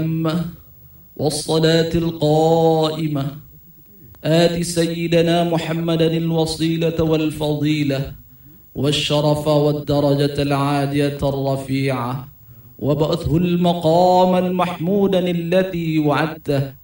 والصلاة القائمة آت سيدنا محمدا الوصيلة والفضيلة والشرف والدرجة العالية الرفيعة، وابعثه المقام المحمودا الذي وعدته،